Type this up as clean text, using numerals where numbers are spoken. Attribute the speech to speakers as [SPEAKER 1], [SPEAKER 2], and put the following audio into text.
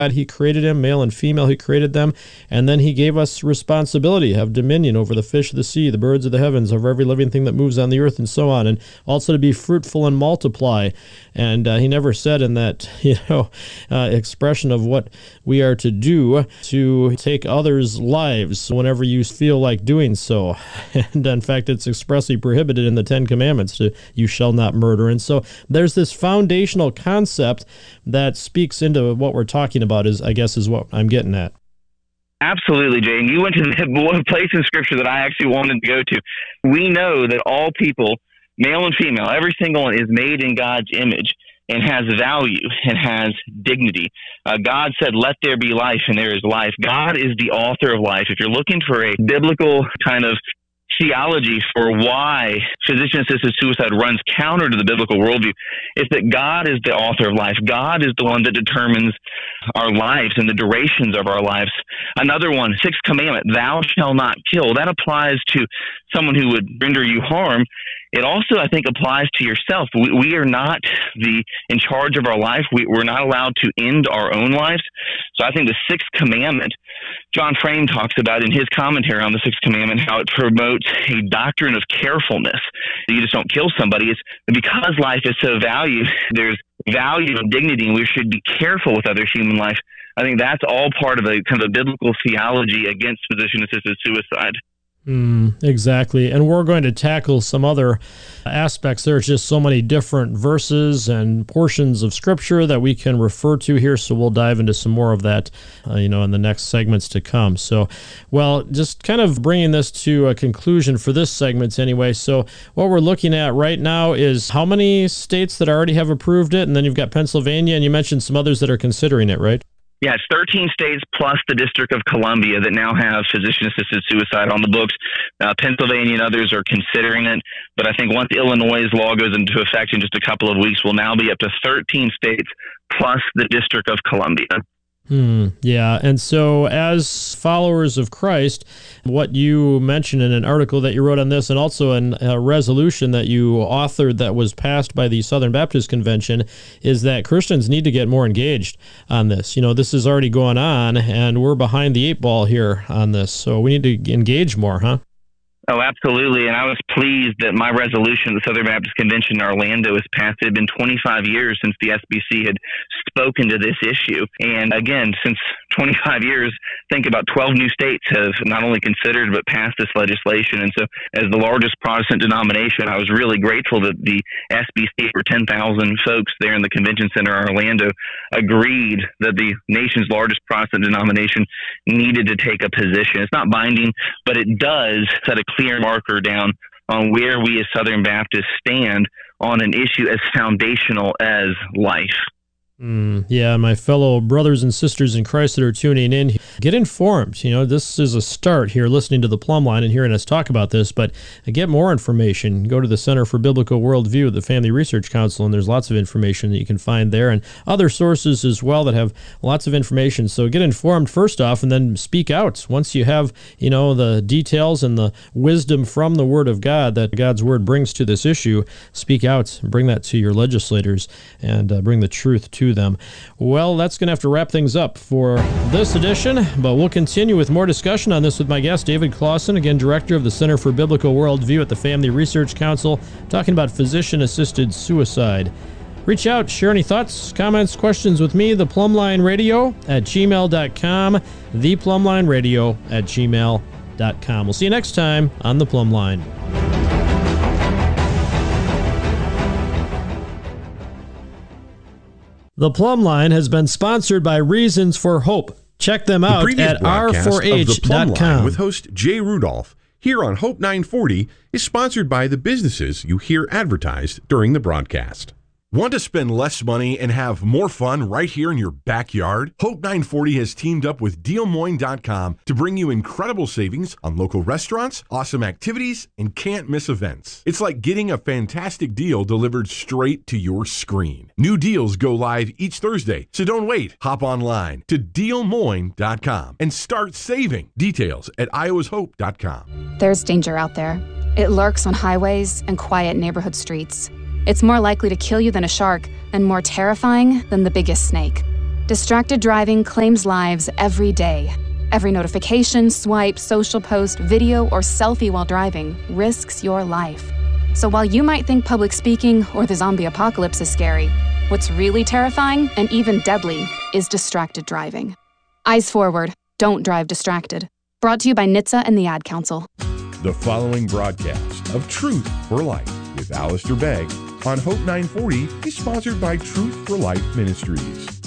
[SPEAKER 1] God, he created him, male and female, he created them, and then he gave us responsibility, have dominion over the fish of the sea, the birds of the heavens, over every living thing that moves on the earth, and so on, and also to be fruitful and multiply. And he never said in that, expression of what we are to do to take others' lives whenever you feel like doing so. And in fact, it's expressly prohibited in the Ten Commandments to you shall not murder. And so there's this foundational concept that speaks into what we're talking about, is what I'm getting at.
[SPEAKER 2] Absolutely, Jay. And you went to the one place in Scripture that I actually wanted to go to. We know that all people, male and female, every single one is made in God's image and has value and has dignity. God said, let there be life, and there is life. God is the author of life. If you're looking for a biblical kind of theology for why physician-assisted suicide runs counter to the biblical worldview, is that God is the author of life. God is the one that determines our lives and the durations of our lives. Another one, sixth commandment, thou shalt not kill. That applies to someone who would render you harm. It also, I think, applies to yourself. We are not in charge of our life. We're not allowed to end our own lives. So I think the sixth commandment, John Frame talks about in his commentary on the sixth commandment, how it promotes a doctrine of carefulness. You just don't kill somebody. It's because life is so valued, there's value and dignity, and we should be careful with other human life. I think that's all part of a kind of a biblical theology against physician-assisted suicide.
[SPEAKER 1] Exactly. And we're going to tackle some other aspects. There's just so many different verses and portions of Scripture that we can refer to here, so we'll dive into some more of that, in the next segments to come. So, just kind of bringing this to a conclusion for this segment anyway. So what we're looking at right now is how many states that already have approved it, and then you've got Pennsylvania, and you mentioned some others that are considering it, right?
[SPEAKER 2] Yeah, it's 13 states plus the District of Columbia that now have physician-assisted suicide on the books. Pennsylvania and others are considering it, but I think once Illinois' law goes into effect in just a couple of weeks, we'll now be up to 13 states plus the District of Columbia.
[SPEAKER 1] Yeah, and so as followers of Christ, what you mentioned in an article that you wrote on this, and also in a resolution that you authored that was passed by the Southern Baptist Convention, is that Christians need to get more engaged on this. This is already going on, and we're behind the eight ball here on this, so we need to engage more, huh?
[SPEAKER 2] Oh, absolutely. And I was pleased that my resolution at the Southern Baptist Convention in Orlando was passed. It had been 25 years since the SBC had spoken to this issue. And again, since 25 years, think about 12 new states have not only considered but passed this legislation. And so as the largest Protestant denomination, I was really grateful that the SBC, for 10,000 folks there in the convention center in Orlando, agreed that the nation's largest Protestant denomination needed to take a position. It's not binding, but it does set a clear marker down on where we as Southern Baptists stand on an issue as foundational as life.
[SPEAKER 1] Yeah, my fellow brothers and sisters in Christ that are tuning in, get informed. This is a start here, listening to the Plumb Line and hearing us talk about this, but get more information. Go to the Center for Biblical Worldview at the Family Research Council, and there's lots of information that you can find there, and other sources as well that have lots of information. So get informed first off, and then speak out. Once you have, the details and the wisdom from the Word of God that God's Word brings to this issue, speak out, bring that to your legislators, and bring the truth to them. Well, that's going to have to wrap things up for this edition, but we'll continue with more discussion on this with my guest, David Clausen, again, Director of the Center for Biblical Worldview at the Family Research Council, talking about physician-assisted suicide. Reach out, share any thoughts, comments, questions with me, theplumblineradio@gmail.com, theplumblineradio@gmail.com. We'll see you next time on The Plumb Line. The Plumb Line has been sponsored by Reasons for Hope. Check them out at r4h.com.
[SPEAKER 3] With host Jay Rudolph here on Hope 940 is sponsored by the businesses you hear advertised during the broadcast. Want to spend less money and have more fun right here in your backyard? Hope 940 has teamed up with DealMoin.com to bring you incredible savings on local restaurants, awesome activities, and can't-miss events. It's like getting a fantastic deal delivered straight to your screen. New deals go live each Thursday, so don't wait. Hop online to DealMoin.com and start saving. Details at iowashope.com.
[SPEAKER 4] There's danger out there. It lurks on highways and quiet neighborhood streets. It's more likely to kill you than a shark and more terrifying than the biggest snake. Distracted driving claims lives every day. Every notification, swipe, social post, video, or selfie while driving risks your life. So while you might think public speaking or the zombie apocalypse is scary, what's really terrifying and even deadly is distracted driving. Eyes forward, don't drive distracted. Brought to you by NHTSA and the Ad Council.
[SPEAKER 5] The following broadcast of Truth for Life with Alistair Begg on Hope 940 is sponsored by Truth for Life Ministries.